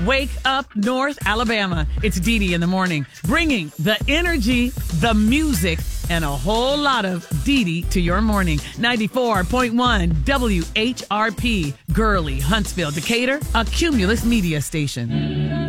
Wake up North Alabama. It's Dee Dee in the morning, bringing the energy, the music, and a whole lot of Dee Dee to your morning. 94.1 WHRP, Gurley, Huntsville, Decatur, a Cumulus media station.